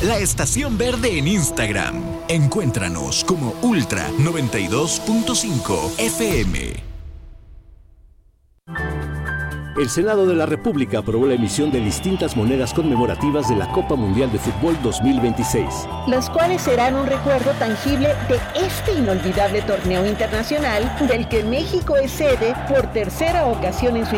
La Estación Verde en Instagram. Encuéntranos como Ultra 92.5 FM. El Senado de la República aprobó la emisión de distintas monedas conmemorativas de la Copa Mundial de Fútbol 2026. Las cuales serán un recuerdo tangible de este inolvidable torneo internacional del que México es sede por tercera ocasión en su